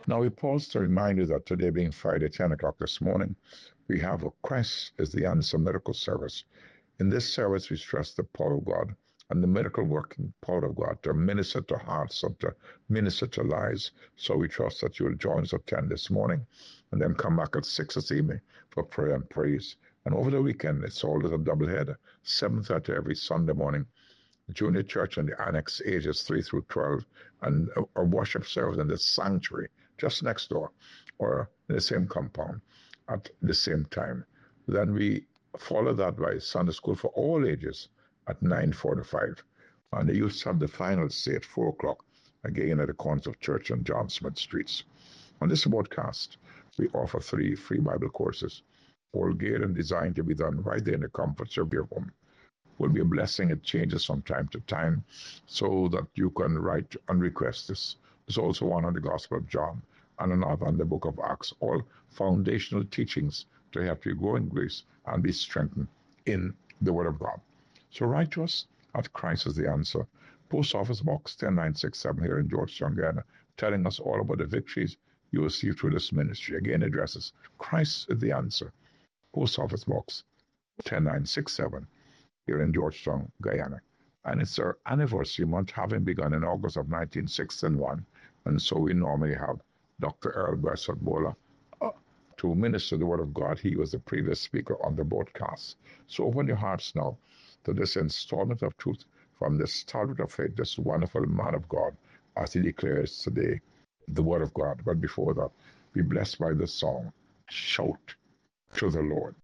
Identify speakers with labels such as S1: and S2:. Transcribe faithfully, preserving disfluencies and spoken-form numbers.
S1: Now, we pause to remind you that today being Friday, ten o'clock this morning, we have a Christ is the Answer Medical Service. In this service, we stress the power of God and the miracle working power of God to minister to hearts and to minister to lives. So we trust that you will join us at ten this morning and then come back at six this evening for prayer and praise. And over the weekend, it's all as a double header, seven thirty every Sunday morning. Junior Church and the Annex, ages three through twelve, and a, a worship service in the sanctuary just next door or in the same compound at the same time. Then we follow that by Sunday school for all ages at nine forty-five. And the youth have the final say at four o'clock, again at the corners of Church and John Smith Streets. On this broadcast, we offer three free Bible courses, all geared and designed to be done right there in the comforts of your home. Will be a blessing. It changes from time to time so that you can write and request this. There's also one on the Gospel of John and another on the book of Acts, all foundational teachings to help you grow in grace and be strengthened in the Word of God. So write to us at Christ is the Answer, Post Office Box one zero nine six seven here in Georgetown, Guyana, telling us all about the victories you will see through this ministry. Again, addresses Christ is the Answer, Post Office Box one zero nine six seven here in Georgetown, Guyana. And it's our anniversary month, having begun in August of nineteen sixty-one. And so we normally have Doctor Earl Bersot-Bola uh, to minister the Word of God. He was the previous speaker on the broadcast. So open your hearts now to this installment of truth from the Stalwart of Faith, this wonderful man of God, as he declares today the Word of God. But before that, be blessed by the song, Shout to the Lord.